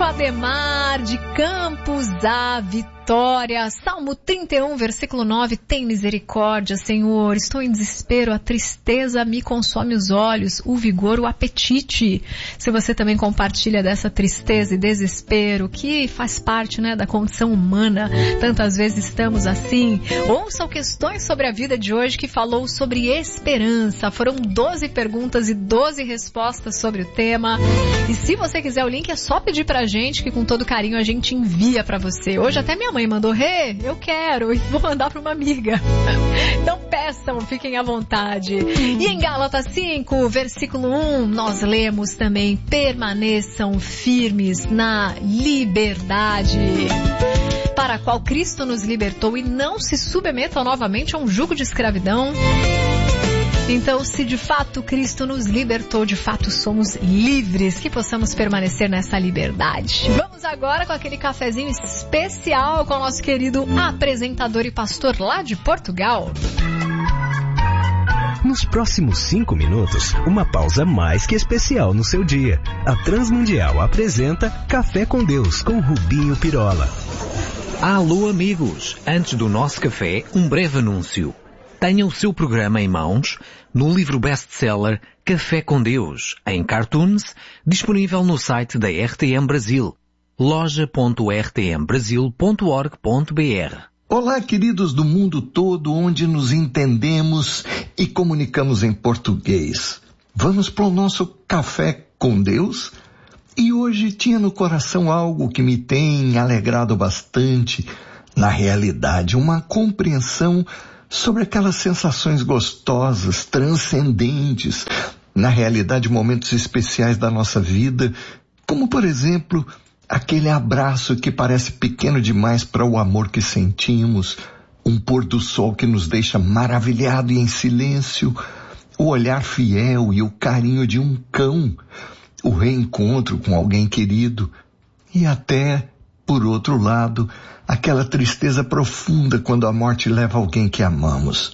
Ademar de Campos da Vitória. Salmo 31, versículo 9. Tem misericórdia, Senhor. Estou em desespero, a tristeza me consome os olhos, o vigor, o apetite. Se você também compartilha dessa tristeza e desespero, que faz parte, né, da condição humana, tantas vezes estamos assim. Ouçam questões sobre a vida de hoje que falou sobre esperança. Foram 12 perguntas e 12 respostas sobre o tema. E se você quiser o link, é só pedir pra gente, que com todo carinho a gente envia pra você. Hoje até minha mãe mandou, eu quero, e vou mandar pra uma amiga. Então peçam, fiquem à vontade. E em Gálatas 5, versículo 1, nós lemos também, permaneçam firmes na liberdade, para a qual Cristo nos libertou, e não se submetam novamente a um jugo de escravidão. Então, se de fato Cristo nos libertou, de fato somos livres, que possamos permanecer nessa liberdade. Vamos agora com aquele cafezinho especial com o nosso querido apresentador e pastor lá de Portugal. Nos próximos 5 minutos, uma pausa mais que especial no seu dia. A Transmundial apresenta Café com Deus, com Rubinho Pirola. Alô amigos, antes do nosso café, um breve anúncio. Tenha o seu programa em mãos no livro best-seller Café com Deus, em cartoons, disponível no site da RTM Brasil, loja.rtmbrasil.org.br. Olá, queridos do mundo todo, onde nos entendemos e comunicamos em português. Vamos para o nosso Café com Deus? E hoje tinha no coração algo que me tem alegrado bastante. Na realidade, uma compreensão sobre aquelas sensações gostosas, transcendentes, na realidade momentos especiais da nossa vida, como por exemplo, aquele abraço que parece pequeno demais para o amor que sentimos, um pôr do sol que nos deixa maravilhado e em silêncio, o olhar fiel e o carinho de um cão, o reencontro com alguém querido e até, por outro lado, aquela tristeza profunda quando a morte leva alguém que amamos.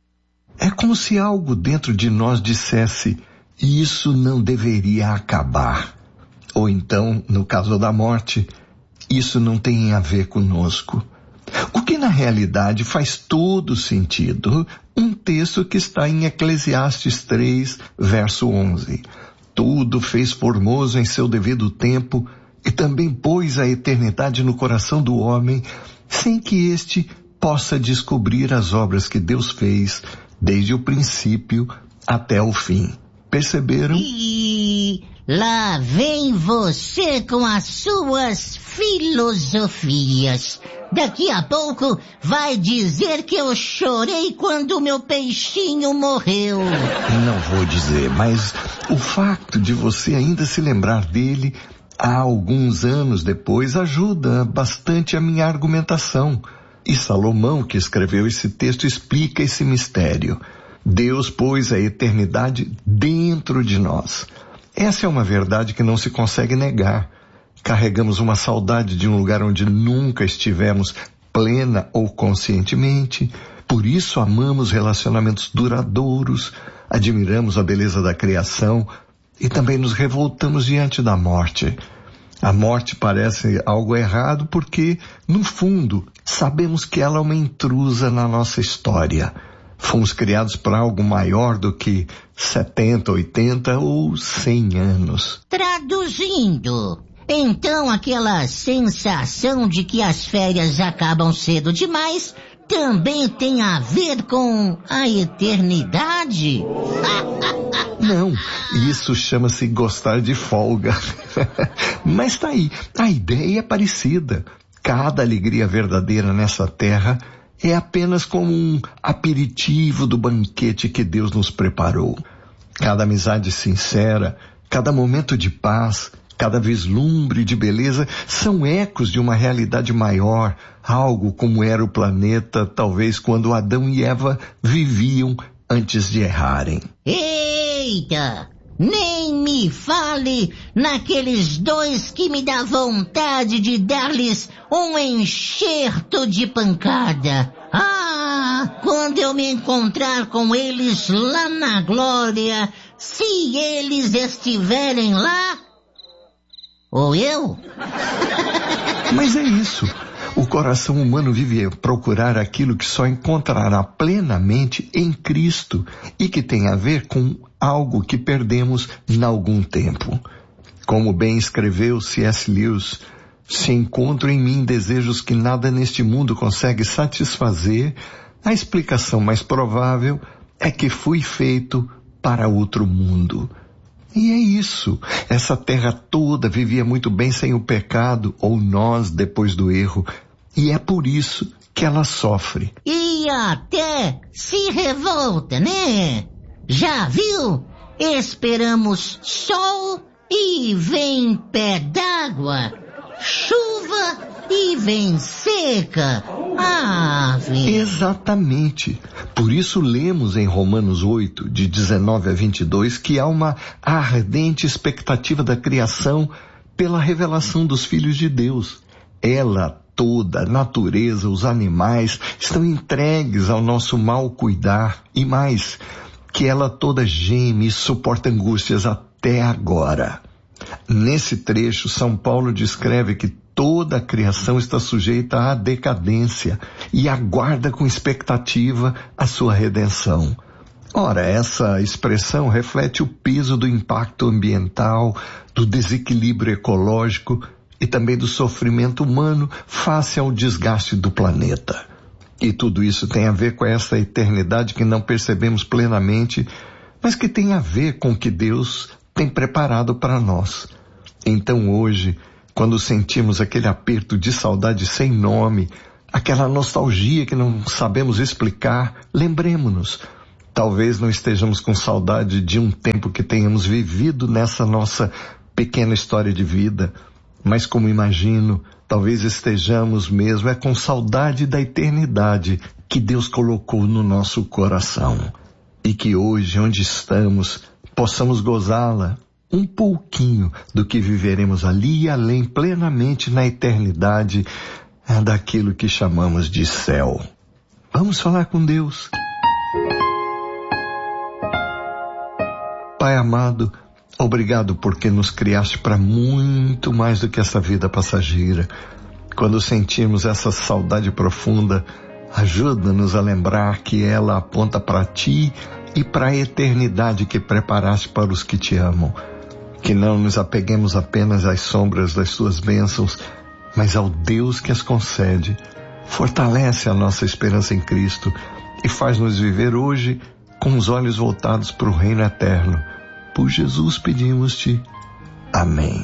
É como se algo dentro de nós dissesse, isso não deveria acabar. Ou então, no caso da morte, isso não tem a ver conosco. O que na realidade faz todo sentido, um texto que está em Eclesiastes 3, verso 11. Tudo fez formoso em seu devido tempo, e também pôs a eternidade no coração do homem, sem que este possa descobrir as obras que Deus fez, desde o princípio até o fim. Perceberam? E lá vem você com as suas filosofias. Daqui a pouco vai dizer que eu chorei quando meu peixinho morreu. Não vou dizer, mas o fato de você ainda se lembrar dele há alguns anos depois ajuda bastante a minha argumentação. E Salomão, que escreveu esse texto, explica esse mistério. Deus pôs a eternidade dentro de nós. Essa é uma verdade que não se consegue negar. Carregamos uma saudade de um lugar onde nunca estivemos plena ou conscientemente. Por isso amamos relacionamentos duradouros, admiramos a beleza da criação, e também nos revoltamos diante da morte. A morte parece algo errado porque, no fundo, sabemos que ela é uma intrusa na nossa história. Fomos criados para algo maior do que 70, 80 ou 100 anos. Traduzindo, então aquela sensação de que as férias acabam cedo demais também tem a ver com a eternidade? Não, isso chama-se gostar de folga. Mas tá aí, a ideia é parecida. Cada alegria verdadeira nessa terra é apenas como um aperitivo do banquete que Deus nos preparou. Cada amizade sincera, cada momento de paz, cada vislumbre de beleza são ecos de uma realidade maior, algo como era o planeta, talvez quando Adão e Eva viviam antes de errarem. Eita! Nem me fale naqueles dois que me dá vontade de dar-lhes um enxerto de pancada. Ah, quando eu me encontrar com eles lá na glória, se eles estiverem lá... Ou eu? Mas é isso. O coração humano vive a procurar aquilo que só encontrará plenamente em Cristo e que tem a ver com algo que perdemos em algum tempo. Como bem escreveu C.S. Lewis, se encontro em mim desejos que nada neste mundo consegue satisfazer, a explicação mais provável é que fui feito para outro mundo. E é isso. Essa terra toda vivia muito bem sem o pecado, ou nós depois do erro. E é por isso que ela sofre. E até se revolta, né? Já viu? Esperamos sol e vem pé d'água. Chuva e vem seca. Ave. Exatamente. Por isso lemos em Romanos 8, de 19 a 22, que há uma ardente expectativa da criação pela revelação dos filhos de Deus. Ela toda, a natureza, os animais, estão entregues ao nosso mal cuidar. E mais, que ela toda geme e suporta angústias até agora. Nesse trecho, São Paulo descreve que toda a criação está sujeita à decadência e aguarda com expectativa a sua redenção. Ora, essa expressão reflete o peso do impacto ambiental, do desequilíbrio ecológico e também do sofrimento humano face ao desgaste do planeta. E tudo isso tem a ver com essa eternidade que não percebemos plenamente, mas que tem a ver com o que Deus tem preparado para nós. Então hoje, quando sentimos aquele aperto de saudade sem nome, aquela nostalgia que não sabemos explicar, lembremos-nos. Talvez não estejamos com saudade de um tempo que tenhamos vivido nessa nossa pequena história de vida, mas como imagino, talvez estejamos mesmo com saudade da eternidade que Deus colocou no nosso coração. E que hoje, onde estamos, possamos gozá-la um pouquinho do que viveremos ali e além plenamente na eternidade daquilo que chamamos de céu. Vamos falar com Deus. Pai amado, obrigado porque nos criaste para muito mais do que essa vida passageira. Quando sentimos essa saudade profunda, ajuda-nos a lembrar que ela aponta para Ti e para a eternidade que preparaste para os que Te amam. Que não nos apeguemos apenas às sombras das Tuas bênçãos, mas ao Deus que as concede. Fortalece a nossa esperança em Cristo e faz-nos viver hoje com os olhos voltados para o reino eterno. Por Jesus pedimos-te. Amém.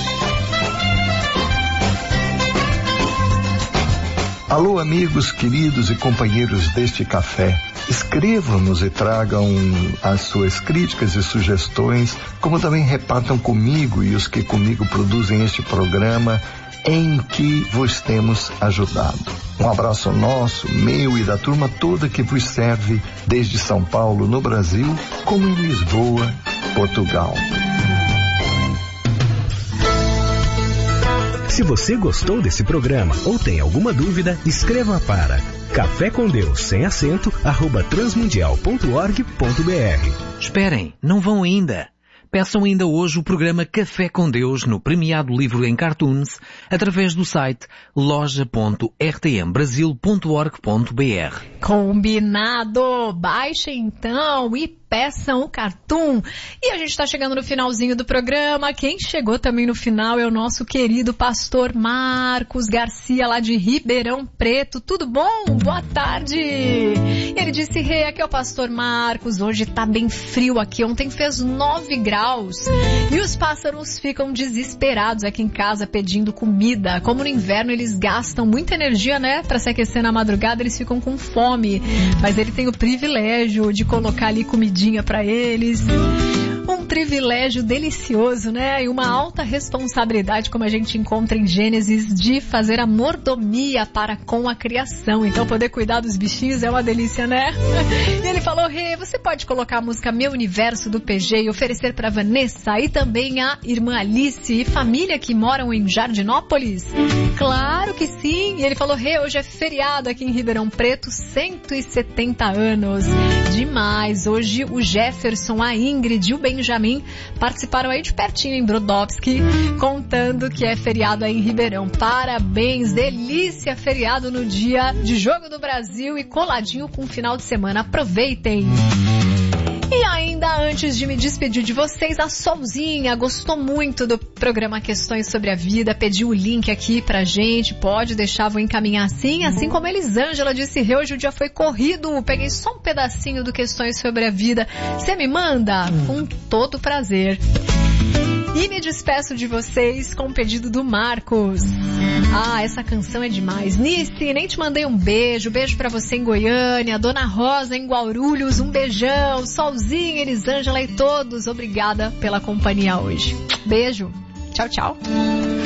Alô, amigos, queridos e companheiros deste café. Escrevam-nos e tragam as suas críticas e sugestões, como também repartam comigo e os que comigo produzem este programa em que vos temos ajudado. Um abraço nosso, meu e da turma toda que vos serve desde São Paulo, no Brasil, como em Lisboa, Portugal. Se você gostou desse programa ou tem alguma dúvida, escreva para Café com Deus, sem acento, @transmundial.org.br. Esperem, não vão ainda. Peçam ainda hoje o programa Café com Deus no premiado livro em cartoons através do site loja.rtmbrasil.org.br. Combinado! Baixem então e peçam o cartoon. E a gente está chegando no finalzinho do programa. Quem chegou também no final é o nosso querido pastor Marcos Garcia, lá de Ribeirão Preto. Tudo bom? Boa tarde! Ele disse, aqui é o pastor Marcos. Hoje tá bem frio aqui. Ontem fez 9 graus. E os pássaros ficam desesperados aqui em casa pedindo comida. Como no inverno eles gastam muita energia, né? Para se aquecer na madrugada, eles ficam com fome. Mas ele tem o privilégio de colocar ali comidinha para eles. Um privilégio delicioso, né? E uma alta responsabilidade, como a gente encontra em Gênesis, de fazer a mordomia para com a criação. Então poder cuidar dos bichinhos é uma delícia, né? E ele falou, você pode colocar a música Meu Universo do PG e oferecer para Vanessa e também a irmã Alice e família que moram em Jardinópolis? Claro que sim! E ele falou, hoje é feriado aqui em Ribeirão Preto, 170 anos. Demais! Hoje o Jefferson, a Ingrid e o Ben Benjamin participaram aí de pertinho em Brodowski, contando que é feriado aí em Ribeirão. Parabéns, delícia, feriado no dia de Jogo do Brasil e coladinho com o final de semana. Aproveitem! E ainda antes de me despedir de vocês, a Solzinha gostou muito do programa Questões sobre a Vida, pediu o link aqui pra gente, pode deixar, vou encaminhar assim como a Elisângela disse, hoje o dia foi corrido, peguei só um pedacinho do Questões sobre a Vida, você me manda? Com todo prazer. E me despeço de vocês com o pedido do Marcos. Ah, essa canção é demais. Nice, nem te mandei um beijo. Beijo pra você em Goiânia, Dona Rosa em Guarulhos, um beijão. Solzinha, Elisângela e todos. Obrigada pela companhia hoje. Beijo. Tchau, tchau.